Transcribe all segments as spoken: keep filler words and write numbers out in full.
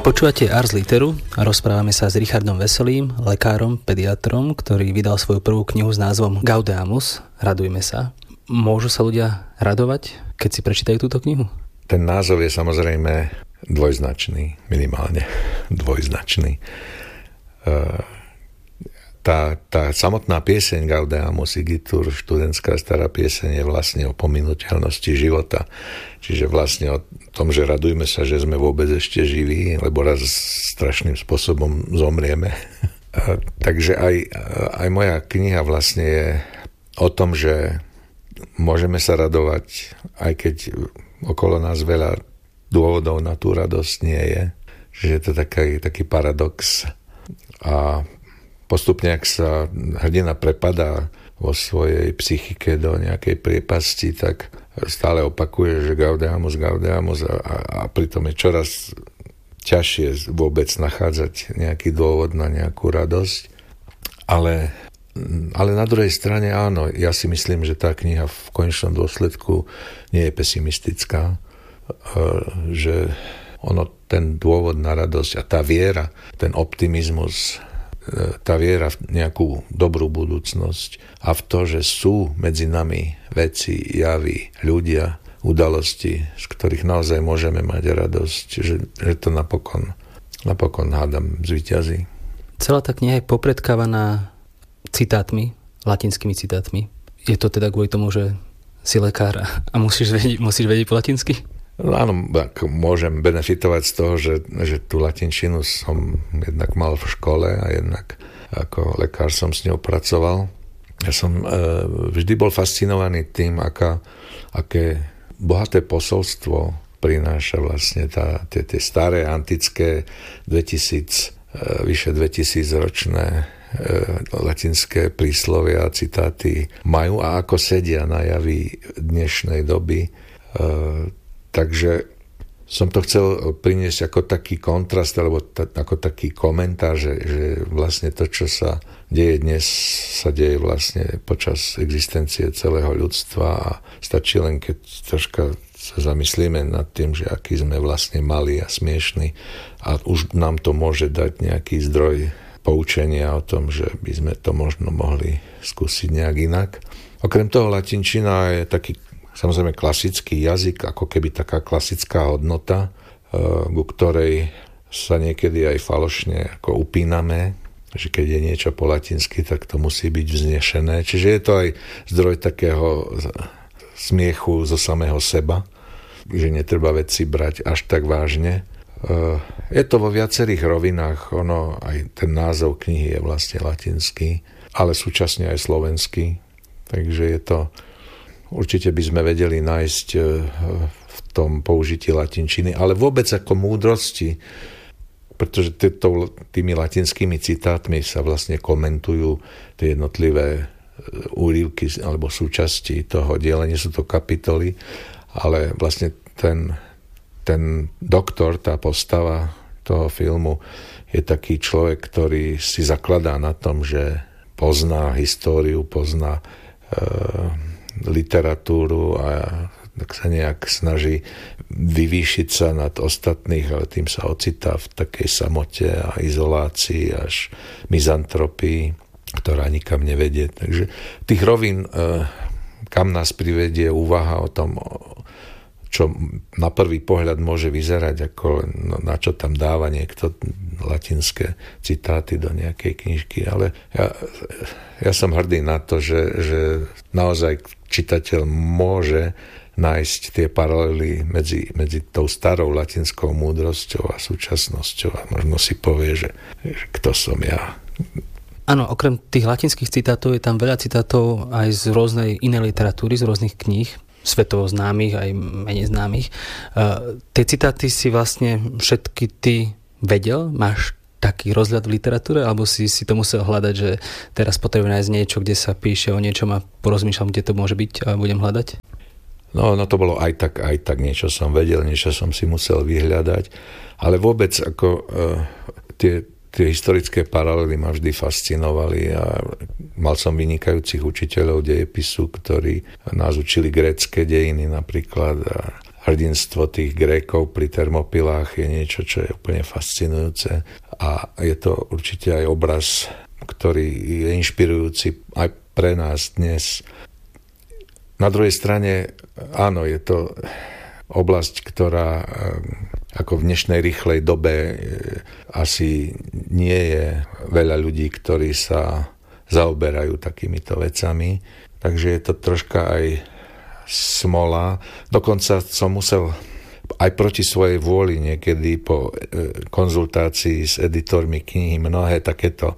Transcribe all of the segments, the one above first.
Počúvate Ars Literu a rozprávame sa s Richardom Veselým, lekárom, pediatrom, ktorý vydal svoju prvú knihu s názvom Gaudeamus, Radujme sa. Môžu sa ľudia radovať, keď si prečítajú túto knihu? Ten názov je samozrejme dvojznačný, minimálne dvojznačný. Tá, tá samotná pieseň Gaudeamus Igitur, študentská stará pieseň, je vlastne o pominuteľnosti života. Čiže vlastne o tom, že radujme sa, že sme vôbec ešte živí, lebo raz strašným spôsobom zomrieme. Takže aj, aj moja kniha vlastne je o tom, že môžeme sa radovať, aj keď okolo nás veľa dôvodov na tú radosť nie je. Že je to taký, taký paradox. A postupne, ak sa hrdina prepadá vo svojej psychike do nejakej priepasti, tak stále opakuje, že Gaudeamus, Gaudeamus a, a, a pritom je čoraz ťažšie vôbec nachádzať nejaký dôvod na nejakú radosť. Ale, ale na druhej strane áno, ja si myslím, že tá kniha v konečnom dôsledku nie je pesimistická, že ono, ten dôvod na radosť a tá viera, ten optimizmus, tá viera v nejakú dobrú budúcnosť a v to, že sú medzi nami veci, javy, ľudia, udalosti, z ktorých naozaj môžeme mať radosť, že, že to napokon, napokon hádam zvíťazí. Celá tá kniha je popredkávaná citátmi, latinskými citátmi. Je to teda kvôli tomu, že si lekár a musíš vedieť, musíš vedieť po latinsky? No áno, môžem benefitovať z toho, že, že tú latinčinu som jednak mal v škole a jednak ako lekár som s ňou pracoval. Ja som e, vždy bol fascinovaný tým, aká, aké bohaté posolstvo prináša vlastne tá, tie, tie staré, antické, dvetisíc, e, vyše dvetisíc ročné e, latinské príslovia a citáty majú a ako sedia na javí dnešnej doby. E, Takže som to chcel priniesť ako taký kontrast, alebo t- ako taký komentár, že, že vlastne to, čo sa deje dnes, sa deje vlastne počas existencie celého ľudstva a stačí len, keď troška sa zamyslíme nad tým, že aký sme vlastne malí a smiešní a už nám to môže dať nejaký zdroj poučenia o tom, že by sme to možno mohli skúsiť nejak inak. Okrem toho latinčina je taký samozrejme klasický jazyk, ako keby taká klasická hodnota, ku ktorej sa niekedy aj falošne ako upíname, že keď je niečo po latinsky, tak to musí byť vznešené. Čiže je to aj zdroj takého smiechu zo samého seba, že netreba veci brať až tak vážne. Je to vo viacerých rovinách, ono, aj ten názov knihy je vlastne latinský, ale súčasne aj slovenský, takže je to. Určite by sme vedeli nájsť v tom použití latinčiny, ale vôbec ako múdrosti, pretože týto, tými latinskými citátmi sa vlastne komentujú tie jednotlivé úryvky alebo súčasti toho diela, nie sú to kapitoly, ale vlastne ten, ten doktor, tá postava toho filmu je taký človek, ktorý si zakladá na tom, že pozná históriu, pozná e, literatúru a tak sa nejak snaží vyvýšiť sa nad ostatných, ale tým sa ocitá v takej samote a izolácii až mizantropii, ktorá nikam nevedie. Takže tých rovín, kam nás privedie úvaha o tom, čo na prvý pohľad môže vyzerať, ako na čo tam dáva niekto latinské citáty do nejakej knižky, ale ja, ja som hrdý na to, že, že naozaj čitateľ môže nájsť tie paralely medzi, medzi tou starou latinskou múdrosťou a súčasnosťou a možno si povie, že, že kto som ja. Áno, okrem tých latinských citátov je tam veľa citátov aj z rôznej inej literatúry, z rôznych kníh, svetovo známych, aj menej známych. Uh, tie citáty si vlastne všetky ty vedel? Máš taký rozhľad v literatúre? Alebo si, si to musel hľadať, že teraz potrebujem nájsť niečo, kde sa píše o niečom a porozmýšľam, kde to môže byť a budem hľadať? No, no to bolo aj tak, aj tak. Niečo som vedel, niečo som si musel vyhľadať. Ale vôbec ako uh, tie Tie historické paralely ma vždy fascinovali a mal som vynikajúcich učiteľov dejepisu, ktorí nás učili grécke dejiny napríklad a, a hrdinstvo tých Grékov pri Termopilách je niečo, čo je úplne fascinujúce a je to určite aj obraz, ktorý je inšpirujúci aj pre nás dnes. Na druhej strane, áno, je to oblasť, ktorá ako v dnešnej rýchlej dobe asi nie je veľa ľudí, ktorí sa zaoberajú takýmito vecami. Takže je to troška aj smola. Dokonca som musel aj proti svojej vôli niekedy po konzultácii s editormi knihy mnohé takéto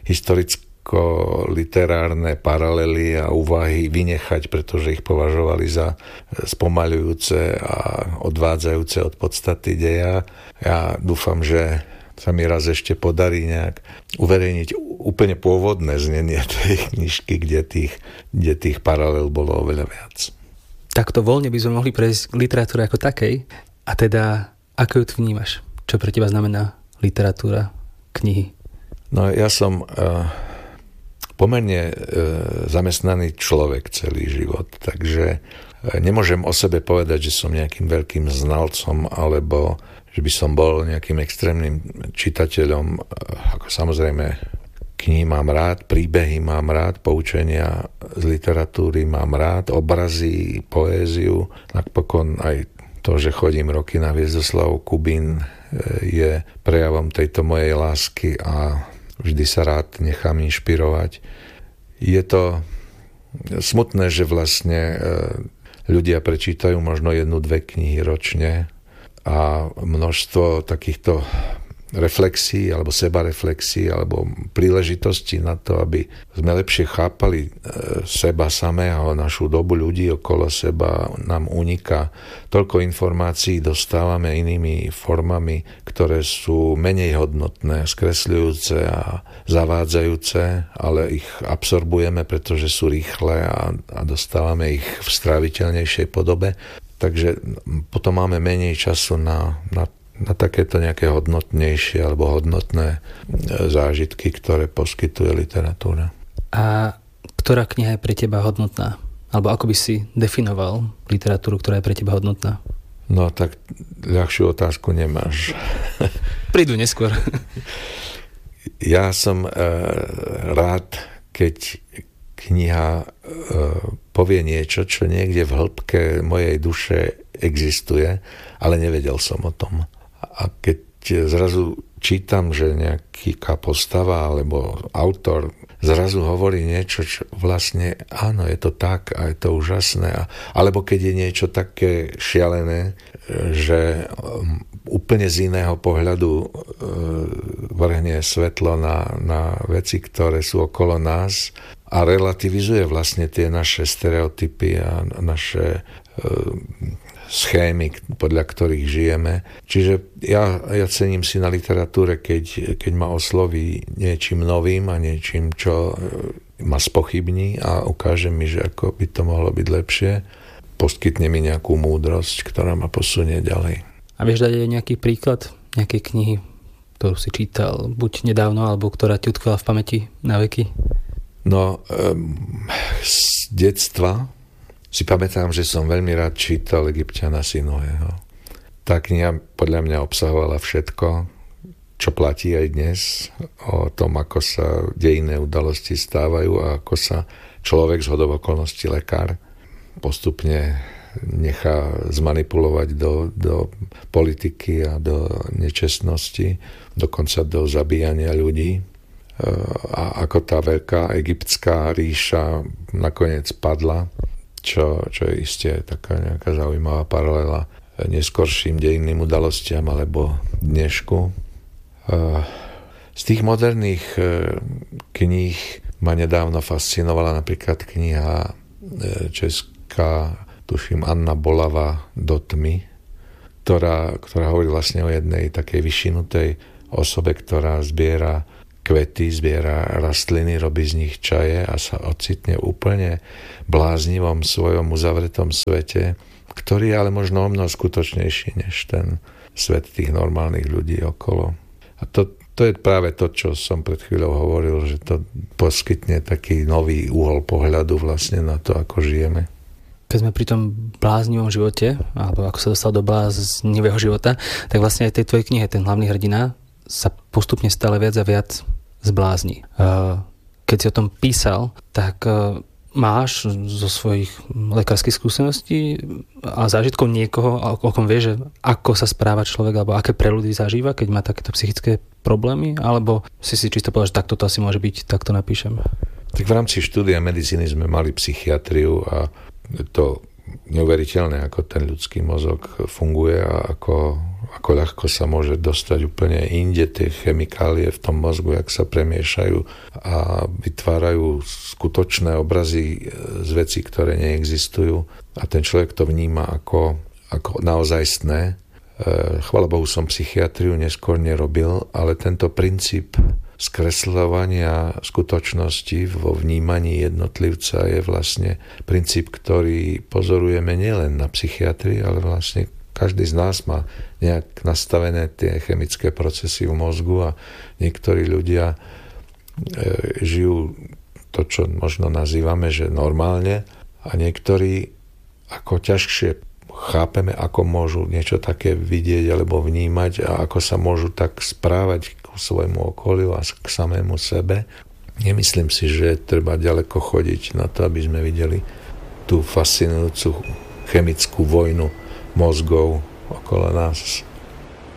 historicko-literárne paralely a úvahy vynechať, pretože ich považovali za spomaľujúce a odvádzajúce od podstaty deja. Ja dúfam, že sa mi raz ešte podarí nejak uverejniť úplne pôvodné znenie tej knižky, kde tých, kde tých paralel bolo oveľa viac. Takto voľne by sme mohli prejsť k literatúre ako takej. A teda, ako ju vnímaš? Čo pre teba znamená literatúra, knihy? No ja som uh, pomerne uh, zamestnaný človek celý život, takže uh, nemôžem o sebe povedať, že som nejakým veľkým znalcom, alebo že by som bol nejakým extrémnym čitateľom. Uh, ako samozrejme knihy mám rád, príbehy mám rád, poučenia z literatúry mám rád, obrazy, poéziu. Napokon aj to, že chodím roky na Hviezdoslav Kubín, je prejavom tejto mojej lásky a vždy sa rád nechám inšpirovať. Je to smutné, že vlastne ľudia prečítajú možno jednu, dve knihy ročne a množstvo takýchto reflexí alebo sebareflexí alebo príležitosti na to, aby sme lepšie chápali seba samého, našu dobu, ľudí okolo seba, nám uniká. Toľko informácií dostávame inými formami, ktoré sú menej hodnotné, skresľujúce a zavádzajúce, ale ich absorbujeme, pretože sú rýchle a, a dostávame ich v stráviteľnejšej podobe. Takže potom máme menej času na, na na takéto nejaké hodnotnejšie alebo hodnotné zážitky, ktoré poskytuje literatúra. A ktorá kniha je pre teba hodnotná? Alebo ako by si definoval literatúru, ktorá je pre teba hodnotná? No tak ľahšiu otázku nemáš. Prídu neskôr. Ja som e, rád, keď kniha e, povie niečo, čo niekde v hĺbke mojej duše existuje, ale nevedel som o tom. A keď zrazu čítam, že nejaká postava alebo autor zrazu hovorí niečo, čo vlastne áno, je to tak a je to úžasné. Alebo keď je niečo také šialené, že úplne z iného pohľadu vrhne svetlo na, na veci, ktoré sú okolo nás a relativizuje vlastne tie naše stereotypy a naše schémy, podľa ktorých žijeme. Čiže ja, ja cením si na literatúre, keď, keď ma osloví niečím novým a niečím, čo ma spochybní a ukáže mi, že ako by to mohlo byť lepšie. Poskytne mi nejakú múdrosť, ktorá ma posunie ďalej. A vieš dať aj nejaký príklad nejakej knihy, ktorú si čítal buď nedávno, alebo ktorá ti utkvela v pamäti na veky? No, um, z detstva si pamätám, že som veľmi rád čítal Egypťana Sinuheho. Tá kniha podľa mňa obsahovala všetko, čo platí aj dnes, o tom, ako sa dejinné udalosti stávajú a ako sa človek, zhodou okolností lekár, postupne nechá zmanipulovať do, do politiky a do nečestnosti, dokonca do zabíjania ľudí. A ako tá veľká egyptská ríša nakoniec padla, Čo, čo je isté taká nejaká zaujímavá paralela neskorším dejinným udalostiam alebo dnešku. Z tých moderných kníh ma nedávno fascinovala napríklad kniha česká, tuším, Anna Bolava Do tmy, ktorá, ktorá hovorí vlastne o jednej takej vyšinutej osobe, ktorá zbiera kvety, zbiera rastliny, robí z nich čaje a sa ocitne úplne bláznivom svojom uzavretom svete, ktorý je ale možno o mnoho skutočnejší než ten svet tých normálnych ľudí okolo. A to, to je práve to, čo som pred chvíľou hovoril, že to poskytne taký nový uhol pohľadu vlastne na to, ako žijeme. keď sme pri tom bláznivom živote, alebo ako sa dostal do bláznivého života, tak vlastne aj tej tvojej knihe, ten hlavný hrdina, sa postupne stále viac a viac zblázni. Keď si o tom písal, tak máš zo svojich lekárskych skúseností a zážitkov niekoho, o kom vieš, že ako sa správa človek, alebo aké preľudy zažíva, keď má takéto psychické problémy, alebo si si čisto povedal, že takto to asi môže byť, tak to napíšem. Tak v rámci štúdia medicíny sme mali psychiatriu a je to neuveriteľné, ako ten ľudský mozog funguje a ako, ako ľahko sa môže dostať úplne inde tie chemikálie v tom mozgu, jak sa premiešajú a vytvárajú skutočné obrazy z vecí, ktoré neexistujú a ten človek to vníma ako, ako naozajstné. Chvála Bohu, som psychiatriu neskôr nerobil, ale tento princíp skresľovania skutočnosti vo vnímaní jednotlivca je vlastne princíp, ktorý pozorujeme nielen na psychiatrii, ale vlastne každý z nás má nejak nastavené tie chemické procesy v mozgu a niektorí ľudia e, žijú to, čo možno nazývame, že normálne a niektorí ako ťažšie chápeme, ako môžu niečo také vidieť alebo vnímať a ako sa môžu tak správať k svojmu okoliu a k samému sebe. Nemyslím si, že treba ďaleko chodiť na to, aby sme videli tú fascinujúcu chemickú vojnu mozgov okolo nás.